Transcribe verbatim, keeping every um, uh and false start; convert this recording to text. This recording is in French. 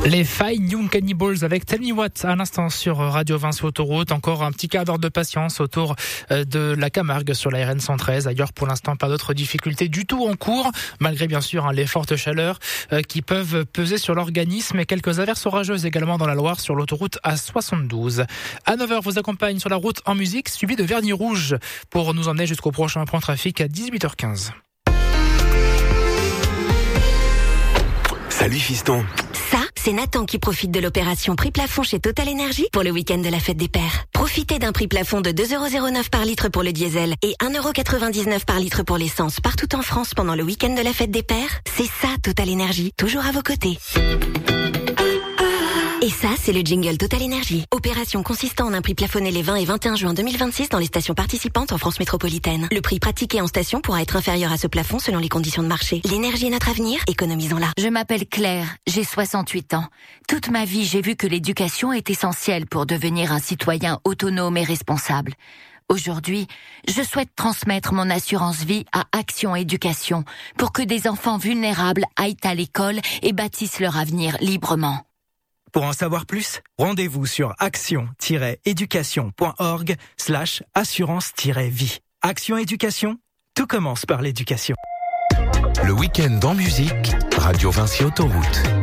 Les Fine Young Cannibals avec Tell Me What à l'instant sur Radio Vinci Autoroute. Encore un petit quart d'heure de patience autour de la Camargue sur la R N cent treize. Ailleurs, pour l'instant, pas d'autres difficultés du tout en cours, malgré bien sûr hein, les fortes chaleurs euh, qui peuvent peser sur l'organisme et quelques averses orageuses également dans la Loire sur l'autoroute A soixante-douze. À neuf heures, vous accompagne sur la route en musique, suivi de Vernis Rouge pour nous emmener jusqu'au prochain point trafic à dix-huit heures quinze. Salut fiston. Ça, c'est Nathan qui profite de l'opération prix plafond chez Total Energy pour le week-end de la fête des pères. Profitez d'un prix plafond de deux euros zéro neuf par litre pour le diesel et un euro quatre-vingt-dix-neuf par litre pour l'essence partout en France pendant le week-end de la fête des pères. C'est ça Total Energy, toujours à vos côtés. Et ça, c'est le jingle Total Energy. Opération consistant en un prix plafonné les vingt et vingt et un juin deux mille vingt-six dans les stations participantes en France métropolitaine. Le prix pratiqué en station pourra être inférieur à ce plafond selon les conditions de marché. L'énergie est notre avenir, économisons-la. Je m'appelle Claire, j'ai soixante-huit ans. Toute ma vie, j'ai vu que l'éducation est essentielle pour devenir un citoyen autonome et responsable. Aujourd'hui, je souhaite transmettre mon assurance vie à Action Éducation pour que des enfants vulnérables aillent à l'école et bâtissent leur avenir librement. Pour en savoir plus, rendez-vous sur action-éducation.org slash assurance-vie. Action Éducation, tout commence par l'éducation. Le week-end en musique, Radio Vinci Autoroute.